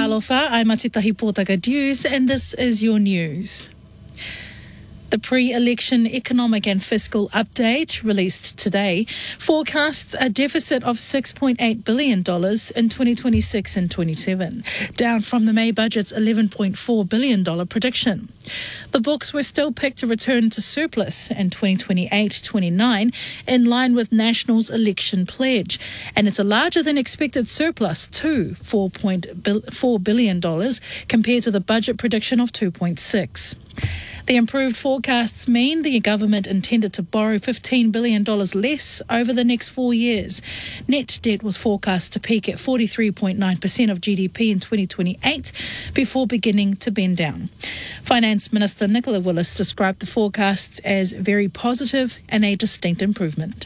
Talofa, I'm Matutahi Pōtaka Dews, and this is your news. The pre-election economic and fiscal update released today forecasts a deficit of $6.8 billion in 2026 and 27, down from the May budget's $11.4 billion prediction. The books were still picked to return to surplus in 2028-29 in line with National's election pledge, and it's a larger than expected surplus to $4.4 billion compared to the budget prediction of $2.6. The improved forecasts mean the government intended to borrow $15 billion less over the next 4 years. Net debt was forecast to peak at 43.9% of GDP in 2028 before beginning to bend down. Finance Minister Nicola Willis described the forecasts as very positive and a distinct improvement.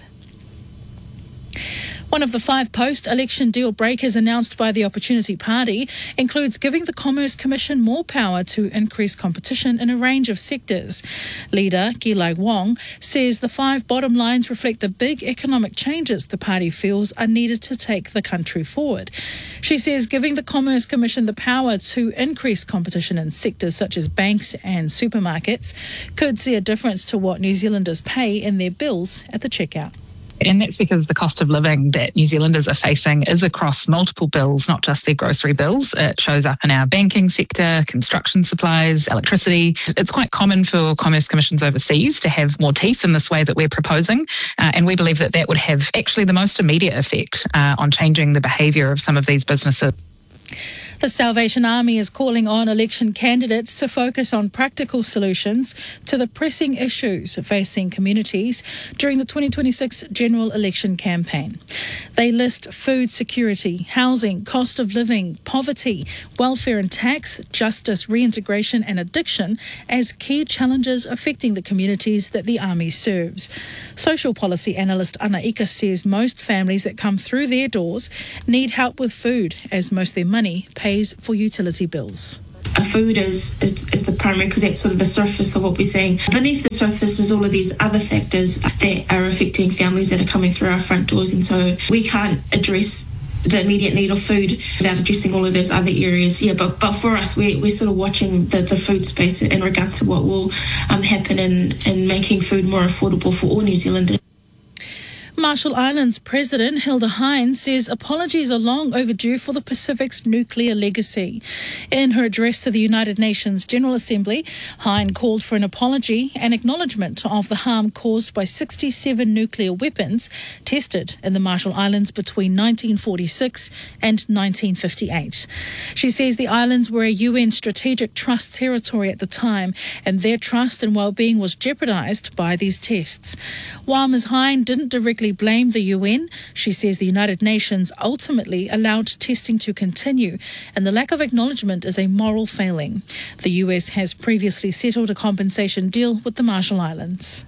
One of the 5 post-election deal breakers announced by the Opportunity Party includes giving the Commerce Commission more power to increase competition in a range of sectors. Leader Gilai Wong says the 5 bottom lines reflect the big economic changes the party feels are needed to take the country forward. She says giving the Commerce Commission the power to increase competition in sectors such as banks and supermarkets could see a difference to what New Zealanders pay in their bills at the checkout. And that's because the cost of living that New Zealanders are facing is across multiple bills, not just their grocery bills. It shows up in our banking sector, construction supplies, electricity. It's quite common for Commerce Commissions overseas to have more teeth in this way that we're proposing. And we believe that that would have actually the most immediate effect on changing the behaviour of some of these businesses. The Salvation Army is calling on election candidates to focus on practical solutions to the pressing issues facing communities during the 2026 general election campaign. They list food security, housing, cost of living, poverty, welfare and tax, justice, reintegration and addiction as key challenges affecting the communities that the Army serves. Social policy analyst Ana Ika says most families that come through their doors need help with food, as most of their money pays for utility bills. Food is the primary, because that's sort of the surface of what we're seeing. Beneath the surface is all of these other factors that are affecting families that are coming through our front doors, and so we can't address the immediate need of food without addressing all of those other areas. But for us, we're sort of watching the food space in regards to what will happen in making food more affordable for all New Zealanders. Marshall Islands President Hilda Hine says apologies are long overdue for the Pacific's nuclear legacy. In her address to the United Nations General Assembly, Hine called for an apology and acknowledgement of the harm caused by 67 nuclear weapons tested in the Marshall Islands between 1946 and 1958. She says the islands were a UN Strategic Trust territory at the time, and their trust and well-being was jeopardised by these tests. While Ms. Hine didn't directly blame the UN, she says the United Nations ultimately allowed testing to continue, and the lack of acknowledgement is a moral failing. The US has previously settled a compensation deal with the Marshall Islands.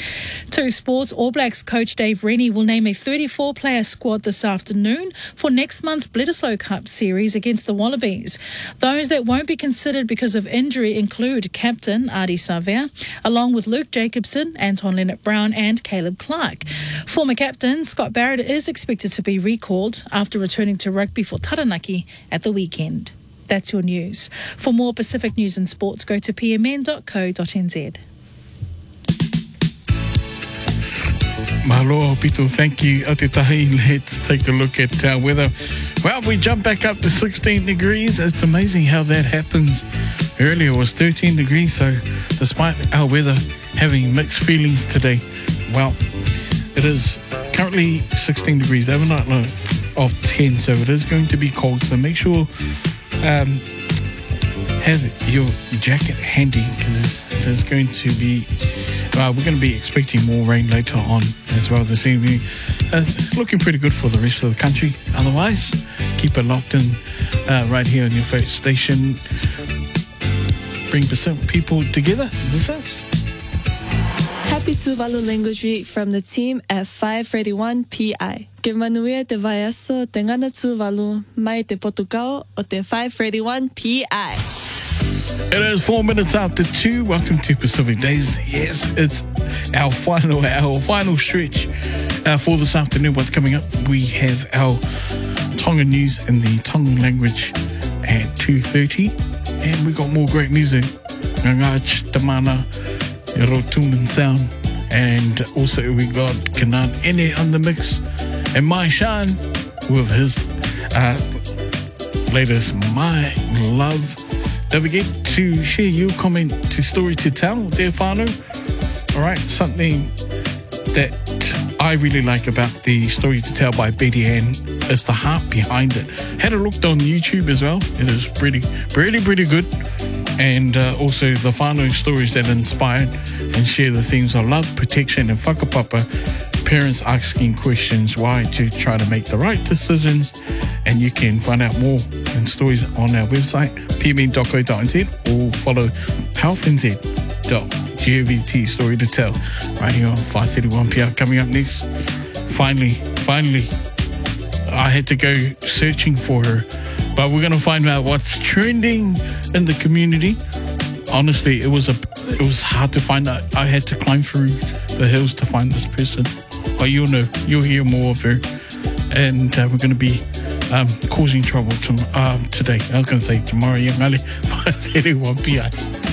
To sports, All Blacks coach Dave Rennie will name a 34-player squad this afternoon for next month's Bledisloe Cup series against the Wallabies. Those that won't be considered because of injury include captain Ardie Savea, along with Luke Jacobson, Anton Leonard-Brown and Caleb Clark. Former captain Scott Barrett is expected to be recalled after returning to rugby for Taranaki at the weekend. That's your news. For more Pacific news and sports, go to pmn.co.nz. Mahalo, Pito, thank you. Aotearoa, let's take a look at our weather. Well, we jump back up to 16 degrees. It's amazing how that happens. Earlier it was 13 degrees, so despite our weather having mixed feelings today, well, it is currently 16 degrees, overnight low of 10, so it is going to be cold. So make sure have your jacket handy, because it is going to be we're going to be expecting more rain later on as well this evening. It's looking pretty good for the rest of the country. Otherwise, keep it locked in right here on your favorite station. Bring Pacific people together. This is Happy Tuvalu Language Week from the team at 531 PI. Ke manuia te vaiaso te ngana Tuvalu mai te Portugal o te 531 PI. It is 4 minutes after 2. Welcome to Pacific Days. Yes, it's our final stretch for this afternoon. What's coming up? We have our Tongan news in the Tongan language at 2:30. And we got more great music. Ngangach, Tamana, Rotuman Sound. And also we got Kanan Ene on the mix. And Mai Shan with his latest My Love. Don't forget to share your comment to Story to Tell, there, whānau. All right, something that I really like about the Story to Tell by Betty Ann is the heart behind it. Had a look on YouTube as well. It is pretty good. And also the whānau stories that inspired and share the themes of love, protection, and whakapapa. Parents asking questions why to try to make the right decisions. And you can find out more and stories on our website, pme.co.nz, or follow healthnz.govt Story to Tell. Right here on 5:31 PR. Coming up next, finally, I had to go searching for her, but we're going to find out what's trending in the community. Honestly, it was hard to find out. I had to climb through the hills to find this person. But you'll hear more of her, and we're going to be causing trouble today. I was going to say tomorrow, young Ali, 5:31 PR.